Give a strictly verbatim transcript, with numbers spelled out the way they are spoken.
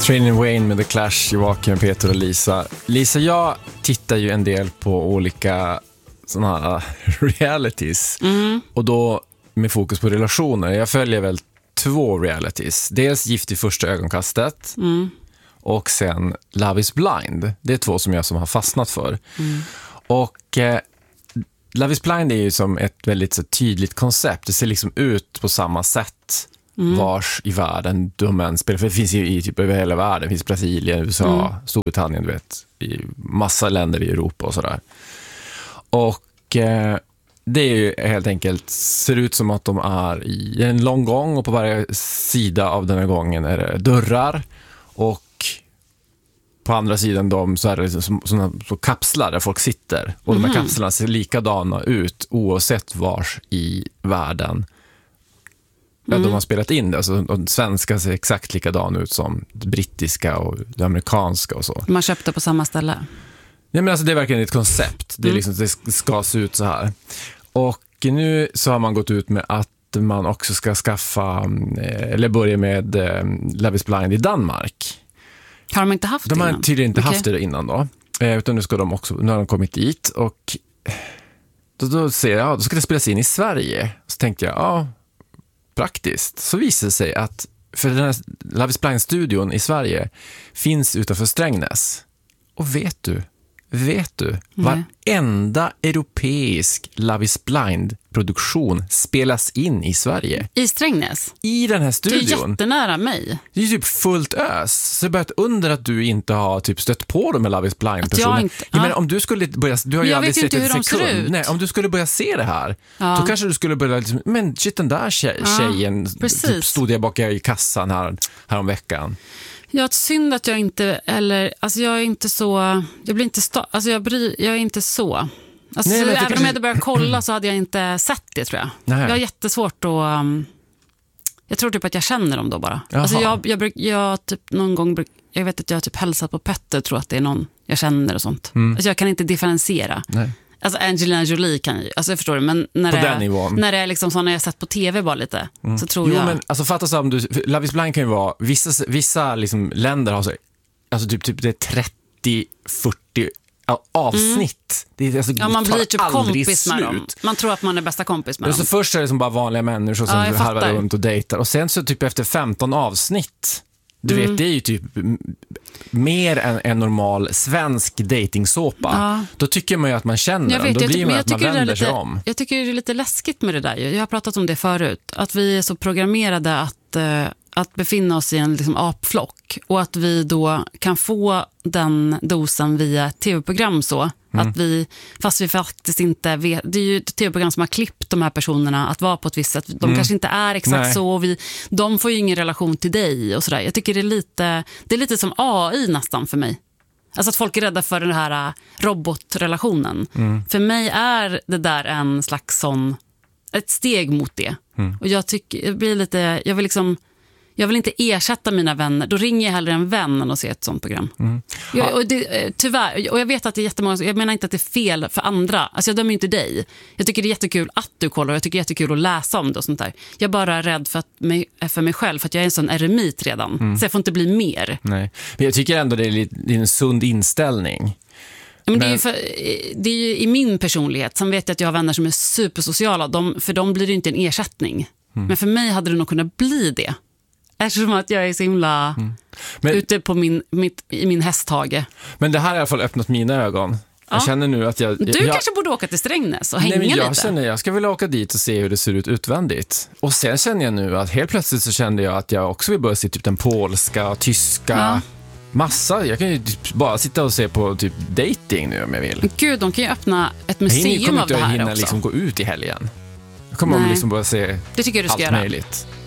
Train Wayne med The Clash, Joakim, Peter och Lisa. Lisa, jag tittar ju en del på olika såna här realities. Mm. Och då med fokus på relationer. Jag följer väl två realities. Dels Gift i första ögonkastet. Mm. Och sen Love is blind. Det är två som jag som har fastnat för. Mm. Och eh, Love is blind är ju som ett väldigt så, tydligt koncept. Det ser liksom ut på samma sätt. Mm. Vars i världen de än spelar. För det finns ju i typ över hela världen. Det finns Brasilien, U S A, mm. Storbritannien, du vet. I massa länder i Europa och sådär. Och eh, det är ju helt enkelt, ser ut som att de är i en lång gång. Och på varje sida av den här gången är det dörrar. Och på andra sidan dem så är det liksom såna så kapslar där folk sitter. Och mm. de här kapslarna ser likadana ut oavsett vars i världen. Mm. De har spelat in det. Alltså, de svenska ser exakt likadan ut som det brittiska och det amerikanska och så. Man köpte på samma ställe. Nej, men alltså, det är verkligen ett koncept. Det, är liksom, det ska se ut så här. Och nu så har man gått ut med att man också ska skaffa, eller börja med eh, Love is blind i Danmark. Har de inte haft det De har innan? tydligen inte okay. haft det innan då. Eh, utan nu ska de också, nu har de kommit dit. Och då, då ser jag, ja, då ska det spelas in i Sverige. Så tänkte jag, ja, praktiskt. Så visar det sig att för den här Love is blind-studion i Sverige finns utanför Strängnäs. Och vet du, vet du, Nej. varenda europeisk Love is blind-produktion spelas in i Sverige. I Strängnäs? I den här studion. Det är jättenära mig. Det är typ fullt ös. Så jag börjat undra att du inte har typ stött på dem med Love is blind-personer. Jag, jag menar, om du skulle börja, du har ju jag aldrig sett en en sekund. Nej, om du skulle börja se det här, ja. Då kanske du skulle börja liksom, men shit, den där tjej, ja, tjejen typ, stod jag bak i kassan här, här om veckan. Jag har synd att jag inte, eller, alltså jag är inte så, jag blir inte, sta, alltså jag, bryr, jag är inte så. Alltså, Nej, så, även kanske... om jag hade börjat kolla så hade jag inte sett det, tror jag. Nej. Jag har jättesvårt att, um, jag tror typ att jag känner dem då bara. Jaha. Alltså jag, jag, jag typ någon gång, jag vet att jag har typ hälsat på Petter, tror att det är någon jag känner och sånt. Mm. Alltså jag kan inte differentiera. Nej. Alltså Angelina Jolie kan ju, alltså jag förstår det, men när på det, den nivån. När det är liksom så när jag sett på tv bara lite, mm. så tror jo, jag... men alltså fattas om du, Love is blind kan ju vara, vissa, vissa liksom länder har så, alltså typ, typ det är trettio fyrtio avsnitt. Mm. Det är, alltså, ja, man blir typ kompis slut. med dem. Man tror att man är bästa kompis med dem. Så först är det som bara vanliga människor som ja, harvar runt och dejtar. Och sen så typ efter femton avsnitt, du mm. vet, det är ju typ mer än en normal svensk dejtingsåpa. Ja. Då tycker man ju att man känner jag vet, dem. Då jag blir man jag att man vänder lite, sig om. Jag tycker det är lite läskigt med det där. Jag har pratat om det förut. Att vi är så programmerade att, att befinna oss i en liksom apflock. Och att vi då kan få den dosen via ett tv-program så. Mm. Att vi, fast vi faktiskt inte vet, det är ju ett tv-program som har klippt de här personerna att vara på ett visst sätt. De mm. kanske inte är exakt Nej. så och vi, de får ju ingen relation till dig och sådär. Jag tycker det är lite, det är lite som A I nästan för mig. Alltså att folk är rädda för den här robotrelationen. Mm. För mig är det där en slags sån, ett steg mot det. Mm. Och jag tycker, jag blir lite, jag vill liksom Jag vill inte ersätta mina vänner. Då ringer jag hellre en vän än att se ett sånt program. Mm. Jag, och det, tyvärr, och jag vet att det är jättemånga, jag menar inte att det är fel för andra. Alltså jag dömer inte dig. Jag tycker det är jättekul att du kollar och jag tycker det är jättekul att läsa om det och sånt där. Jag är bara rädd för, att mig, för mig själv för att jag är en sån eremit redan. Mm. Så jag får inte bli mer. Nej. Men jag tycker ändå det är, lite, det är en sund inställning. Men, men... Det, är ju för, det är ju i min personlighet. Sen vet jag att jag har vänner som är supersociala. De, för dem blir det inte en ersättning. Mm. Men för mig hade det nog kunnat bli det. Eftersom att jag är så himla mm. men, ute på min, mitt, i min hästhage. Men det här har i alla fall öppnat mina ögon. Ja. Jag känner nu att jag... Du jag, kanske borde åka till Strängnäs och hänga nej, men jag lite. Känner, jag ska väl åka dit och se hur det ser ut utvändigt. Och sen känner jag nu att helt plötsligt så kände jag att jag också vill börja se typ den polska, tyska... Ja. Massa, jag kan ju bara sitta och se på typ dating nu om jag vill. Gud, de kan ju öppna ett museum av det här också. Jag kommer inte att hinna liksom gå ut i helgen. Jag kommer om liksom bara se det tycker jag du ska allt göra. möjligt.